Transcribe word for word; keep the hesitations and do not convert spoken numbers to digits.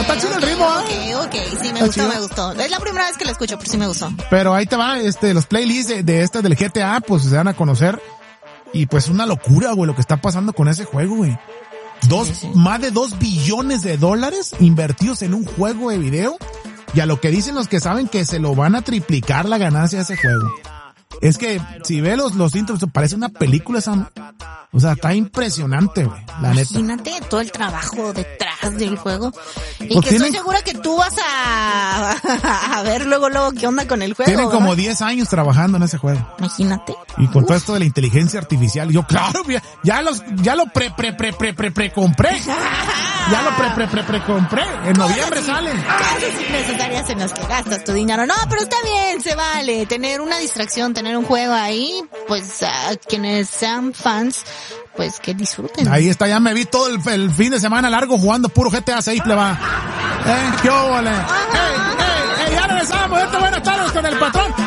está chido el ritmo, ¿eh? Ok, ok, sí, me está gustó, chido. me gustó. Es la primera vez que lo escucho, pero sí me gustó. Pero ahí te va, este, los playlists de, de este del G T A, pues se van a conocer. Y pues una locura, güey, lo que está pasando con ese juego, güey. Dos, sí, sí. Más de dos billones de dólares invertidos en un juego de video. Y a lo que dicen los que saben que se lo van a triplicar la ganancia de ese juego. Es que, si ve los, los intros, parece una película esa. O sea, está impresionante, güey, la neta. Imagínate todo el trabajo detrás del juego. Y pues que tienen, estoy segura que tú vas a, a ver luego, luego qué onda con el juego. Tienen ¿verdad? como diez años trabajando en ese juego. Imagínate. Y con Uf. todo esto de la inteligencia artificial. Yo, claro, ya, ya los, ya lo pre, pre, pre, pre, pre, pre, compré. Ya lo pre, pre, pre, pre, compré. En noviembre cosas, salen. Cosas innecesarias en las que gastas tu dinero. No, pero está bien, se vale. Tener una distracción, tener un juego ahí, pues, a quienes sean fans, pues que disfruten. Ahí está, ya me vi todo el, el fin de semana largo jugando puro G T A seis, le va. Eh, qué óvole. Eh,